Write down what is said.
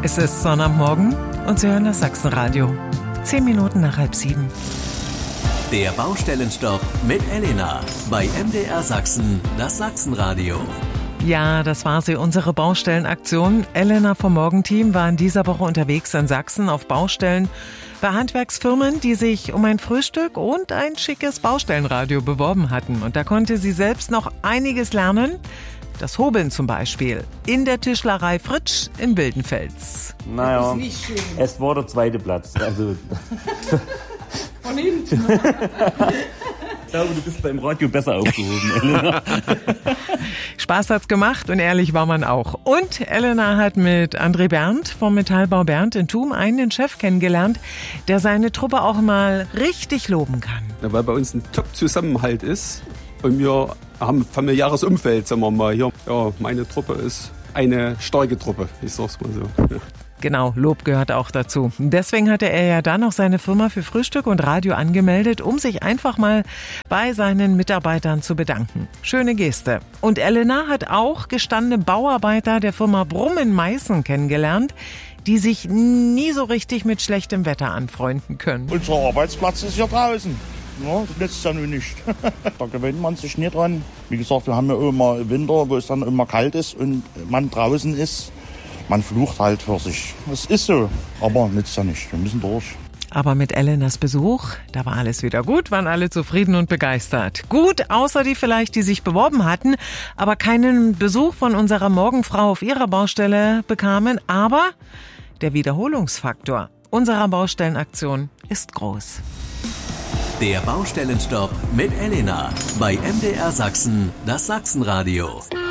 Es ist Sonnabendmorgen und Sie hören das Sachsenradio. 10 Minuten nach 6:30. Der Baustellenstopp mit Elena bei MDR Sachsen, das Sachsenradio. Ja, das war sie, unsere Baustellenaktion. Elena vom Morgenteam war in dieser Woche unterwegs in Sachsen auf Baustellen bei Handwerksfirmen, die sich um ein Frühstück und ein schickes Baustellenradio beworben hatten. Und da konnte sie selbst noch einiges lernen. Das Hobeln zum Beispiel in der Tischlerei Fritsch in Wildenfels. Naja, es war der zweite Platz. Also von hinten. Ich glaube, du bist beim Radio besser aufgehoben, Elena. Spaß hat's gemacht und ehrlich war man auch. Und Elena hat mit André Berndt vom Metallbau Berndt in Thum einen Chef kennengelernt, der seine Truppe auch mal richtig loben kann. Ja, weil bei uns ein Top-Zusammenhalt ist und wir haben ein familiäres Umfeld, sagen wir mal hier. Ja, meine Truppe ist eine starke Truppe, ich sag's mal so. Genau, Lob gehört auch dazu. Deswegen hatte er ja dann noch seine Firma für Frühstück und Radio angemeldet, um sich einfach mal bei seinen Mitarbeitern zu bedanken. Schöne Geste. Und Elena hat auch gestandene Bauarbeiter der Firma Brumm in Meißen kennengelernt, die sich nie so richtig mit schlechtem Wetter anfreunden können. Unser Arbeitsplatz ist hier draußen. Ja, das nützt ja nun nicht. Da gewöhnt man sich nicht dran. Wie gesagt, wir haben ja immer Winter, wo es dann immer kalt ist und man draußen ist. Man flucht halt für sich. Das ist so, aber nützt ja nicht. Wir müssen durch. Aber mit Elenas Besuch, da war alles wieder gut, waren alle zufrieden und begeistert. Gut, außer die vielleicht, die sich beworben hatten, aber keinen Besuch von unserer Morgenfrau auf ihrer Baustelle bekamen. Aber der Wiederholungsfaktor unserer Baustellenaktion ist groß. Der Baustellenstopp mit Elena bei MDR Sachsen, das Sachsenradio.